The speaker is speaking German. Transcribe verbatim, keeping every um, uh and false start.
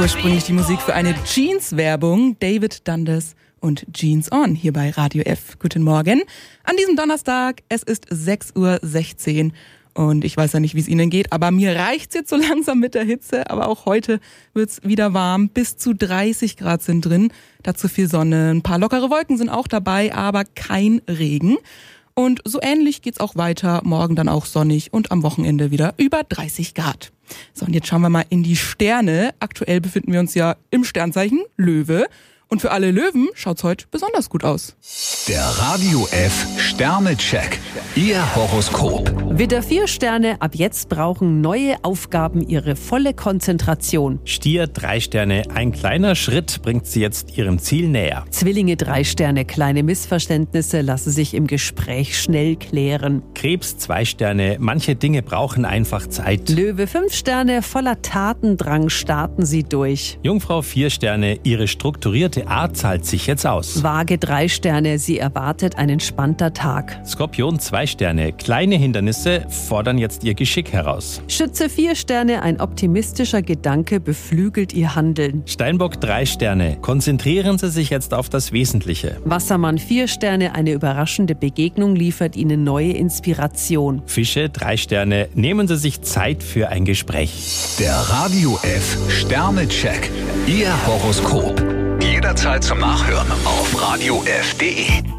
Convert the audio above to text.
Ursprünglich die Musik für eine Jeans-Werbung. David Dundas und Jeans On hier bei Radio F. Guten Morgen. An diesem Donnerstag, es ist sechs Uhr sechzehn und ich weiß ja nicht, wie es Ihnen geht, aber mir reicht's jetzt so langsam mit der Hitze. Aber auch heute wird's wieder warm. Bis zu dreißig Grad sind drin. Dazu viel Sonne. Ein paar lockere Wolken sind auch dabei, aber kein Regen. Und so ähnlich geht's auch weiter. Morgen dann auch sonnig und am Wochenende wieder über dreißig Grad. So, und jetzt schauen wir mal in die Sterne. Aktuell befinden wir uns ja im Sternzeichen Löwe. Und für alle Löwen schaut's heute besonders gut aus. Der Radio F Sternecheck. Ihr Horoskop. Widder, vier Sterne. Ab jetzt brauchen neue Aufgaben ihre volle Konzentration. Stier, drei Sterne. Ein kleiner Schritt bringt Sie jetzt Ihrem Ziel näher. Zwillinge, drei Sterne. Kleine Missverständnisse lassen sich im Gespräch schnell klären. Krebs, zwei Sterne. Manche Dinge brauchen einfach Zeit. Löwe, fünf Sterne. Voller Tatendrang starten Sie durch. Jungfrau, vier Sterne. Ihre strukturierte Art zahlt sich jetzt aus. Waage, drei Sterne. Sie erwartet ein entspannter Tag. Skorpion, zwei Sterne. Kleine Hindernisse fordern jetzt Ihr Geschick heraus. Schütze, vier Sterne. Ein optimistischer Gedanke beflügelt Ihr Handeln. Steinbock, drei Sterne. Konzentrieren Sie sich jetzt auf das Wesentliche. Wassermann, vier Sterne. Eine überraschende Begegnung liefert Ihnen neue Inspiration. Fische, drei Sterne. Nehmen Sie sich Zeit für ein Gespräch. Der Radio F Sternecheck. Ihr Horoskop. Jederzeit zum Nachhören auf radio f punkt de.